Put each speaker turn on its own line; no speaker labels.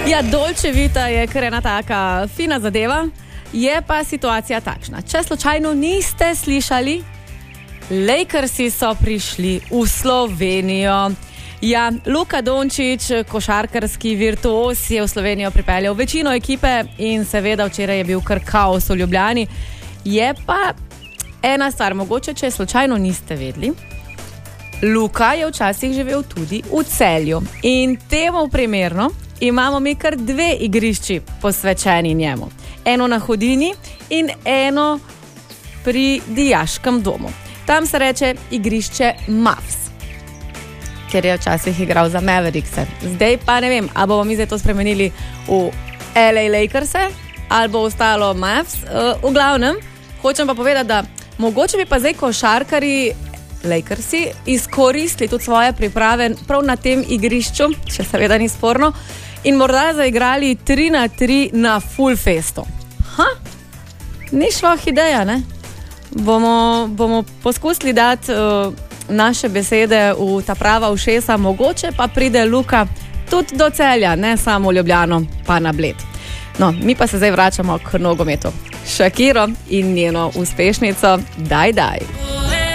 Ja, Dolce Vita je kar ena taka fina zadeva, je pa situacija takšna. Če slučajno niste slišali, Lakersi so prišli v Slovenijo. Ja, Luka Dončić, košarkarski virtuos, je v Slovenijo pripeljal večino ekipe in seveda včeraj je bil kar kaos v Ljubljani. Je pa ena stvar, mogoče, če slučajno niste vedeli, Luka je včasih živel tudi v Celju in temu primerno imamo mi kar 2 igrišči posvečeni njemu. Eno na Hudinji in eno pri dijaškem domu. Tam se reče igrišče Mavs, ker je včasih igral za Maverickse. Zdaj pa ne vem, ali bomo mi zdaj to spremenili v LA Lakerse ali bo ostalo Mavs. V glavnem, hočem pa povedati, da mogoče bi pa zdaj košarkarji Lakersi izkoristili tudi svoje priprave prav na tem igrišču, če seveda ni sporno, in morda zaigrali 3-3 na full festo. Ni šlo ideja, ne? Bomo poskusili dati naše besede v ta prava ušesa, mogoče pa pride Luka tudi do Celja, ne samo v Ljubljano, pa na Bled. No, mi pa se zdaj vračamo k nogometu. Shakiro in njeno uspešnico Daj Daj.